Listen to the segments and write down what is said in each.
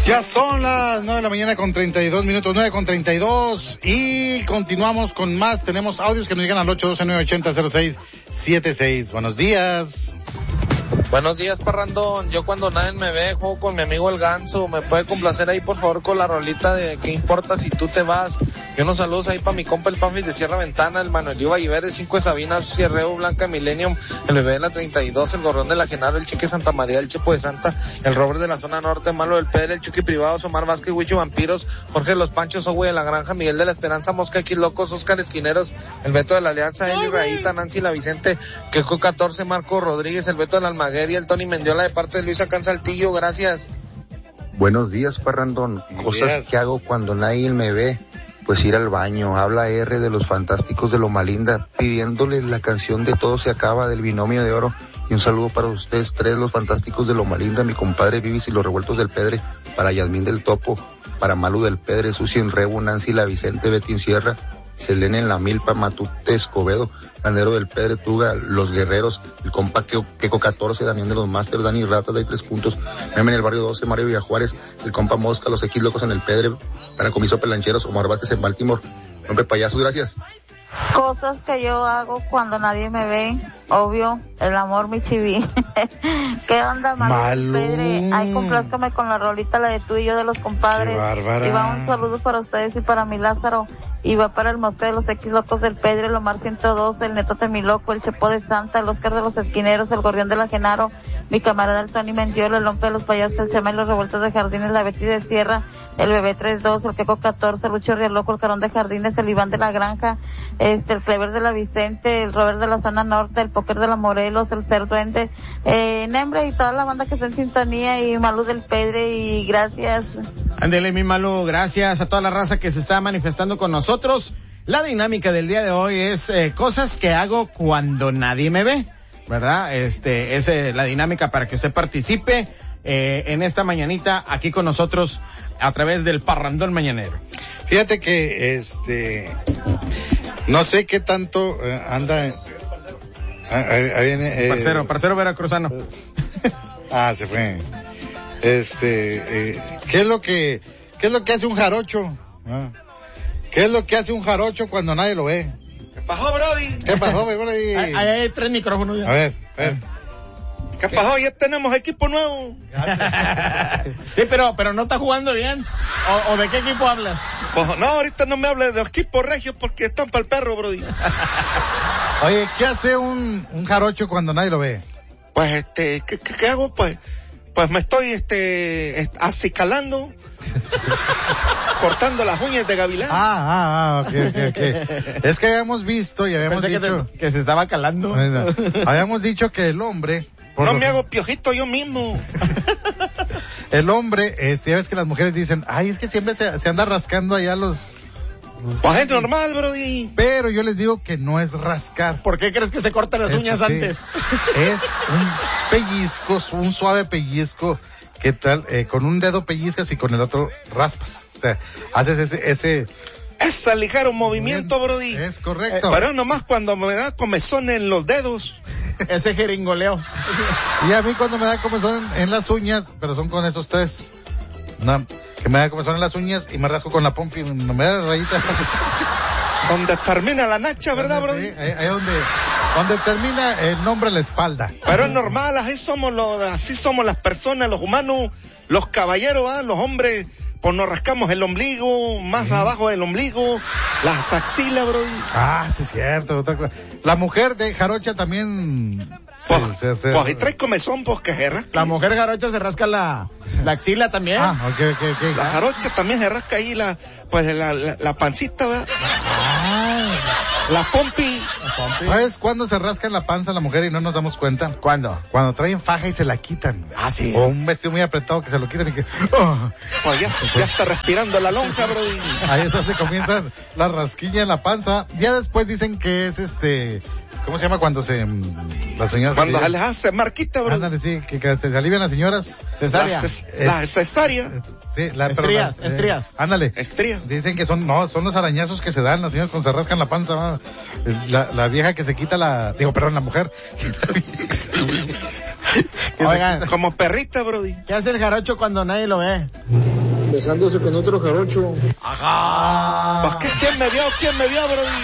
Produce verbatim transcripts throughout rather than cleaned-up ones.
Ya son las nueve de la mañana con treinta y dos minutos, nueve con treinta y dos, y continuamos con más. Tenemos audios que nos llegan al ocho uno dos, nueve ocho cero, cero seis siete seis. Buenos días. Buenos días, parrandón. Yo cuando nadie me ve, juego con mi amigo el Ganso. ¿Me puede complacer ahí, por favor, con la rolita de qué importa si tú te vas? Y unos saludos ahí para mi compa el Panfis de Sierra Ventana, el Manuelio Valliverde, cinco de Sabina, Sierreo, Blanca Millennium, el bebé de la treinta y dos, el Gorrón de la Genaro, el Chique Santa María, el Chepo de Santa, el Robert de la zona norte, Malo del Pedro, el Chucky Privado, Omar Vázquez, Huicho Vampiros, Jorge Los Panchos, Owe de la Granja, Miguel de la Esperanza, Mosca X Locos, Oscar Esquineros, el Beto de la Alianza, Eli Rayita, Nancy La Vicente, Queco catorce, Marco Rodríguez, el Beto de la Almaguer y el Tony Mendiola de parte de Luisa Cansaltillo. Gracias. Buenos días, parrandón. Buenos Cosas días. que hago cuando nadie me ve, pues ir al baño. Habla R de los Fantásticos de Loma Linda, pidiéndole la canción de Todo se acaba del Binomio de Oro. Y un saludo para ustedes tres, los Fantásticos de Loma Linda, mi compadre Vivis y los Revueltos del Pedre, para Yasmín del Topo, para Malu del Pedre, Susi en Rebu, Nancy La Vicente, Betty en Sierra, Selene en La Milpa, Matute Escobedo, Landero del Pedre, Tuga, Los Guerreros, el compa Queco catorce, Damián de los Masters, Dani Ratas, de ahí tres puntos, Meme en el barrio doce, Mario Villajuárez, el compa Mosca, los X Locos en el Pedre, para Comiso Pelancheros, Omar Vázquez en Baltimore. Hombre, payasos, gracias. Cosas que yo hago cuando nadie me ve, obvio, el amor mi chiví. ¿Qué onda, Malu? Pedre, ay, complázcame con la rolita, la de tú y yo de los compadres. Qué bárbara. Y va un saludo para ustedes y para mi Lázaro. Y va para el Mosque de los X Locos del Pedre, el Omar ciento dos, el Netote mi Loco, el Chepo de Santa, el Oscar de los Esquineros, el Gorrión de la Genaro, mi camarada el Tony Mendiola, el Lompe de los Payasos, el Chema y los Revueltos de Jardines, la Betty de Sierra, el Bebé tres dos, el Queco catorce, el Lucho Riel Loco, el Carón de Jardines, el Iván de la Granja, este, el Clever de la Vicente, el Robert de la zona norte, el Póker de la Morelos, el Fer Duende, eh, Nembre y toda la banda que está en sintonía, y Malu del Pedre, y gracias. Ándele, mi Malu, gracias a toda la raza que se está manifestando con nosotros. La dinámica del día de hoy es eh, cosas que hago cuando nadie me ve, ¿verdad? Este, es eh, la dinámica para que usted participe eh, en esta mañanita aquí con nosotros a través del Parrandón Mañanero. Fíjate que, este, no sé qué tanto eh, anda, eh, ahí, ahí viene, eh, Parcero, parcero veracruzano. Ah, se fue. Este, eh, ¿qué es lo que, qué es lo que hace un jarocho? Ah. ¿Qué es lo que hace un jarocho cuando nadie lo ve? ¿Qué pasó, Brody? ¿Qué pasó, Brody? Ahí hay, hay tres micrófonos ya. A ver, a ver. ¿Qué pasó? Ya tenemos equipo nuevo. Sí, pero, pero no está jugando bien. ¿O, o de qué equipo hablas? Pues no, ahorita no me hables de equipos regios porque están para el perro, Brody. Oye, ¿qué hace un, un jarocho cuando nadie lo ve? Pues este, ¿qué, qué, qué hago? Pues, pues me estoy este, est- acicalando. Cortando las uñas de gavilán. Ah, ah, ah, ok, ok, ok. Es que habíamos visto y habíamos Pensé dicho... que, te- que se estaba calando. Bueno, habíamos dicho que el hombre... por No lo- me hago piojito yo mismo. El hombre, este, ya ves que las mujeres dicen, ay, es que siempre se, se anda rascando allá los... los- Pues es normal, Brody. Pero yo les digo que no es rascar. ¿Por qué crees que se cortan las Es uñas así. antes? Es un pellizco, un suave pellizco. ¿Qué tal? Eh, con un dedo pellizcas y con el otro raspas. O sea, haces ese... ese Ese ligero movimiento, Brody. Es correcto. Pero nomás cuando me da comezón en los dedos. Ese jeringoleo. Y a mí cuando me da comezón en, en las uñas, pero son con esos tres, no, que me da comezón en las uñas y me rasco con la pompi, no me da rayita. Donde termina la nacha, ¿verdad, Sí, Brody? ahí, ahí donde, donde termina el nombre en la espalda. Pero es normal, así somos los, así somos las personas, los humanos, los caballeros, ¿ah? Los hombres, pues nos rascamos el ombligo, más Mm. abajo del ombligo, las axilas, Brody. Ah, sí es cierto. Otra cosa. La mujer de jarocha también... se- Pues, se- se- pues y trae comezón, pues que se rasca. La mujer jarocha se rasca la, la axila también. Ah, ok, ok, ok. La jarocha también se rasca ahí la, pues la, la, la pancita, ¿verdad? Ah, La pompi. ¿sabes cuándo se rasca en la panza la mujer y no nos damos cuenta? ¿Cuándo? Cuando traen faja y se la quitan. Ah, sí. O un vestido muy apretado que se lo quitan y que... oh. Pues ya, ya está respirando la lonja, Brody. Ahí es donde comienza la rasquilla en la panza. Ya después dicen que es este, ¿cómo se llama cuando se, mm, las señoras? Cuando se se les hace marquita, Brody. ándale, sí, que, que se alivian las señoras. Cesárea. La, ces- la cesárea. Sí, la, pero Estrías, las- eh, estrías. ándale. Estría. Dicen que son, no, son los arañazos que se dan las señoras cuando se rascan la panza. ¿va? La, la vieja que se quita la, digo, perdón, la mujer. Que se Oigan, quita- Como perrita, Brody. ¿qué hace el jarocho cuando nadie lo ve? besándose con otro jarocho. Ajá. ¿Qué, ¿Quién me vio? ¿Quién me vio, Brody?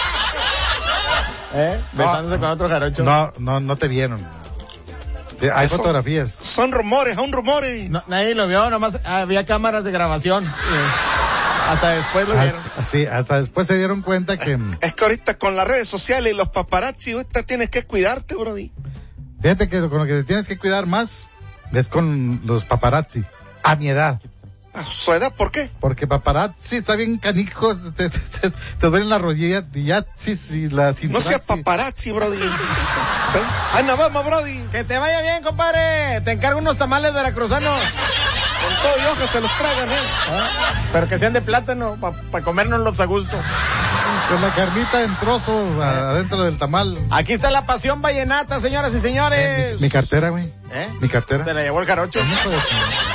¿Eh? Besándose no, con otro jarocho. No, no, no te vieron. Hay son, fotografías. Son rumores, son rumores. No, nadie lo vio, nomás había cámaras de grabación. Eh, hasta después lo vieron. Hasta, sí, hasta después se dieron cuenta que... Es que ahorita con las redes sociales y los paparazzi, ahorita tienes que cuidarte, Brody. Fíjate que con lo que te tienes que cuidar más es con los paparazzi. A mi edad. ¿A su edad? ¿Por qué? Porque paparazzi está bien canijo, te, te, te, te duelen las rodillas y ya, sí, sí, la cintura. No seas paparazzi, Brody. ¿Sí? ¡Ay, nos vamos, Brody! Que te vaya bien, compadre. Te encargo unos tamales veracruzanos. Con todo y hoja se los tragan, ¿eh? ¿Ah? Pero que sean de plátano, para pa comérnoslos a gusto. Con la carnita en trozo adentro del tamal. Aquí está la pasión vallenata, señoras y señores. Eh, mi, mi cartera, güey. ¿Eh? Mi cartera. Se la llevó el jarocho.